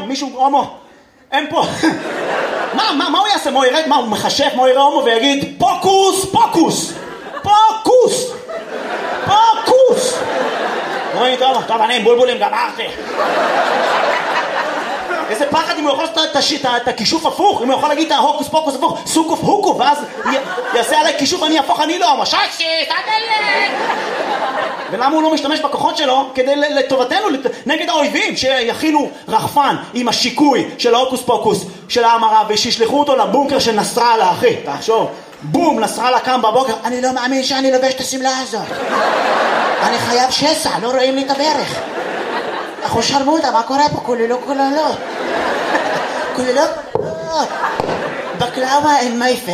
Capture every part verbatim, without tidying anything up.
מישהו הומו, אין פה. מה, מה, מה הוא יעשה? מה הוא ירד? מה, הוא מחשף? מה הוא יראה הומו ויגיד, פוקוס, פוקוס, פוקוס, פוקוס. רואים, טוב, טוב, אני עם בולבולים גמרתי. איזה פחד אם הוא יכול לעשות את הכישוף הפוך, אם הוא יכול להגיד את ההוקוס פוקוס הפוך, סוקוף הוקו, ואז יעשה עליי כישוף, אני הפוך, אני לא, מששי, תדלת. ולמה הוא לא משתמש בכוחות שלו כדי לטובתנו, נגד האויבים, שיכינו רחפן עם השיקוי של ההוקוס פוקוס של האמרה, ושישלחו אותו לבונקר של נסראללה, אחי, תחשוב, בום, נסראללה קם בבוקר, אני לא מאמין שאני לובש את הסמלה הזאת. אני חייב שסע, לא רואים לי את הברך. אחו שרמוטה, מה קורה פה? כוללות, כוללות. כוללות, כוללות. בקלאווה אין מייפה.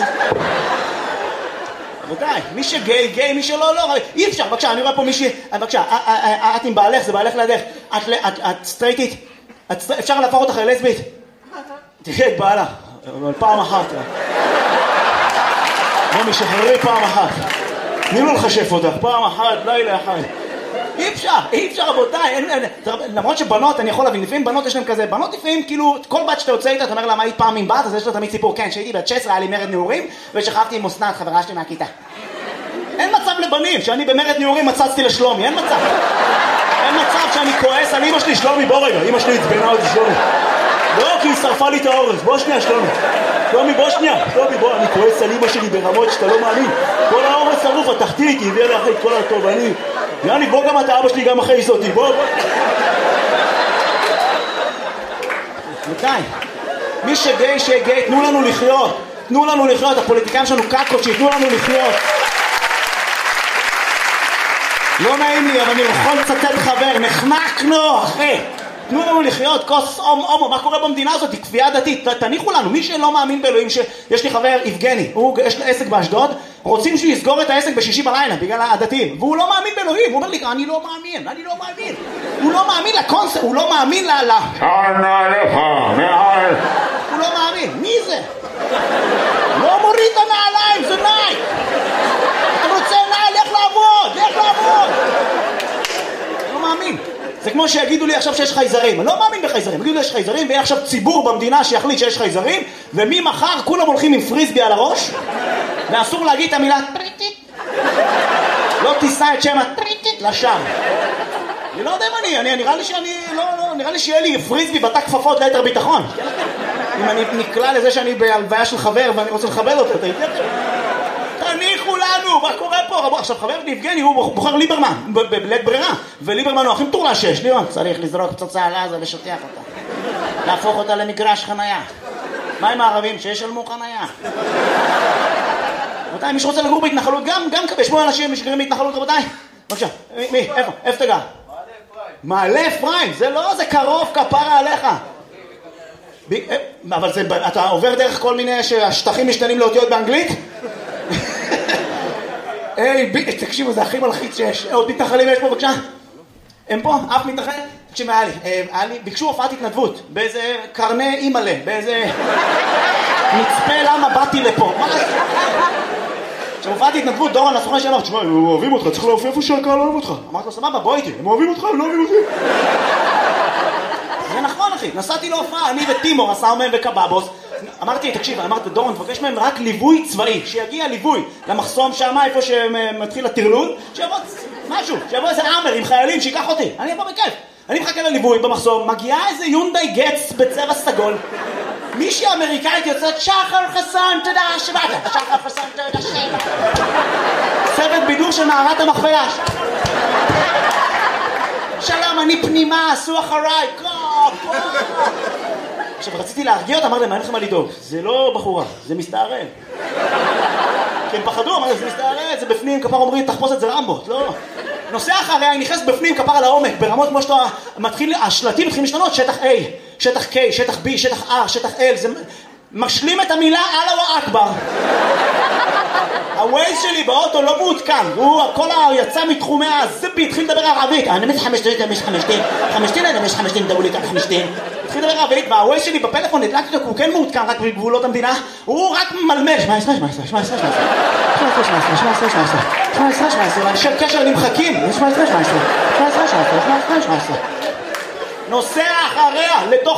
רבותיי, מי שגיי, גיי, מי שלא, לא. אי אפשר, בבקשה, אני רואה פה מישהי, בבקשה, את עם בעלך, זה בעלך לידך. את סטרייטית? אפשר להפוך אותך ללסבית? תראה את בעלה, אבל פעם אחת. בוא משחררי פעם אחת. תני לו לחשף אותך, פעם אחת, לילה אחד. אי אפשר, אי אפשר רבותיי, אין, אין, למרות שבנות, אני יכול להבין, לפעמים בנות יש להם כזה, בנות לפעמים כאילו, כל בת שאתה יוצא איתה, אתה אומר לה מה היית פעם עם בת, אז יש לו תמיד סיפור, כן, שהייתי בת שש עשרה, היה לי מרד נעורים, ושכבתי עם אסנת, חברה שלי מהכיתה. אין מצב לבנים, שאני במרד נעורים מצצתי לשלומי, אין מצב. אין מצב שאני כועס על אמא שלי, שלומי, בוא רגע, אמא שלי התבנה אותי שלומי. לא, כי היא שרפה לי את האורז, בוא שנייה שלומי. שלומי, בוא שנייה, שלומי, בוא, אני כועס על אמא שלי ברמות שאתה לא מאמין. כל האורז שרוף, התחתית, היא הביאה לי אחרי את כל הטוב, אני... יאני, בוא גם אתה, אבא שלי גם אחרי איזותי, בוא, בוא. מתי? מי שגיי, שגיי, תנו לנו לחיות. תנו לנו לחיות, הפוליטיקאים שלנו קקות, שיתנו לנו לחיות. לא נעים לי, אבל אני יכול לצטט חבר, נחנקנו, אחי. תנו לנו לחיות, כוס אום, אומו, מה קורה במדינה הזאת? היא כפייה דתית, תניחו לנו, מי שלא מאמין באלוהים, שיש לי חבר, יבגני, הוא, יש לו עסק באשדוד, רוצים שהוא יסגור את העסק בשישי בלילה, בגלל הדתיים, והוא לא מאמין באלוהים, הוא אומר לי, אני לא מאמין, אני לא מאמין, הוא לא מאמין לקונספט, הוא לא מאמין ל... שענה לך, מעל. הוא לא מאמין, מי זה? לא מוריד את הנעליים, זה נייק. אתה רוצה נעל, לך לעבוד, לך לעבוד. לא מאמין. זה כמו שיגידו לי עכשיו שיש חייזרים, אני לא מאמין בחייזרים, יגידו לי יש חייזרים ויהיה עכשיו ציבור במדינה שיחליט שיש חייזרים, וממחר כולם הולכים עם פריסבי על הראש, ואסור להגיד את המילה טריטית, לא תישא את שם הטריטית לשם. אני לא יודע אם אני, אני נראה לי שאני, לא, לא, נראה לי שיהיה לי פריסבי בתא כפפות ליתר ביטחון. אם אני נקלע לזה שאני בהלוויה של חבר ואני רוצה לכבד אותו, אתה יודע? תניחו לנו, מה קורה פה? עכשיו חבר יבגני הוא בוחר ליברמן בלית ברירה, וליברמן הוא הכי מטורלל שיש. ליברמן צריך לזרוק פצצה על עזה ושטיח אותה, להפוך אותה למגרש חנייה. מה עם הערבים? שישלמו חנייה. רבותיי, מי שרוצה לגור בהתנחלות, גם גם בשמונה אנשים שגרים בהתנחלות, רבותיי. בבקשה, מי? איפה? איפה תגע? מעלה אפרים. זה לא, זה קרוב, כפרה עליך. אבל אתה עובר דרך כל מיני שהשטחים משתנים לאותיות באנגלית? היי, תקשיבו, זה הכי מלחיץ שיש. עוד מתנחלים יש פה, בבקשה? הם פה? אף מתנחל? תקשיב, היה לי, היה לי, ביקשו הופעת התנדבות, באיזה קרני אימאלה, באיזה מצפה למה באתי לפה. מה זה? כשהופעת התנדבות, דורון הסוכן שאמר, תשמע, הם אוהבים אותך, צריך להופיע איפה שהקהל אוהב אותך. אמרתי לו, סבבה, בוא איתי, הם אוהבים אותך, הם לא אוהבים אותי. זה נכון, אחי, נסעתי להופעה, אני וטימור, עשה מהם וקבבוס. אמרתי, תקשיב, אמרתי, דורון, תבקש מהם רק ליווי צבאי, שיגיע ליווי למחסום שם, איפה שמתחיל הטרלול, שיבוא משהו, שיבוא איזה עמר עם חיילים, שיקח אותי, אני אבוא בכיף. אני מחכה לליווי במחסום, מגיעה איזה יונדאי גץ בצבע סגול, מישהי אמריקאית יוצאת, שחר חסון, תודה שבאת, שחר חסון, תודה שבאת. צוות בידור של מערת המכפלה. שלום, אני פנימה, עשו אחריי, קו, עכשיו, רציתי להרגיע אותה, אמרתי להם, אין לכם מה לדאוג, זה לא בחורה, זה מסתערל. כי הם פחדו, אמרתי, זה מסתערל, זה בפנים, כפר אומרים, תחפוש את זה רמבו, לא. נוסע אחריה, היא נכנסת בפנים, כפר על העומק, ברמות כמו שאתה מתחיל, השלטים מתחילים להשתנות, שטח A, שטח K, שטח B, שטח R, שטח L, זה משלים את המילה אללה אכבר. הווייז שלי באוטו לא מעודכן, הוא הכל יצא מתחומי הזבי, התחיל לדבר ערבית, אני מש חמשתין, אני מש חמשתין, חמשתין, אני מש חמשתין, דאו לי כאן חמשתין. התחיל לדבר ערבית, והווייז שלי בפלאפון נדלקתי אותו, הוא כן מעודכן רק בגבולות המדינה, הוא רק מלמל, שמע עשרה, שמע עשרה, שמע עשרה, שמע עשרה, שמע עשרה, שמע עשרה, שמע עשרה, שמע עשרה, שמע עשרה, אנשי קשר נמחקים, שמע עשרה, שמע עשרה, שמע עשרה, שמע עשרה, שמע עשרה, שמע עשרה, נוסע אחריה לתוך